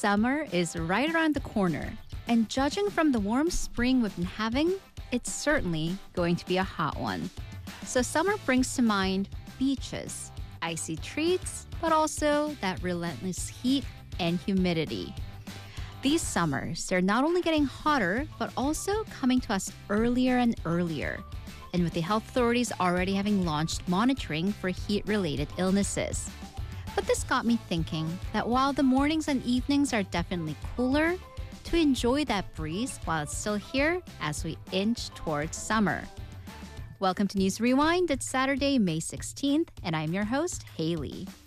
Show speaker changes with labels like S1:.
S1: Summer is right around the corner, and judging from the warm spring we've been having, it's certainly going to be a hot one. So summer brings to mind beaches, icy treats, but also that relentless heat and humidity. These summers, they're not only getting hotter, but also coming to us earlier and earlier. And with the health authorities already having launched monitoring for heat-related illnesses. But this got me thinking that while the mornings and evenings are definitely cooler, to enjoy that breeze while it's still here as we inch towards summer. Welcome to News Rewind. It's Saturday, May 16th, and I'm your host, Haley.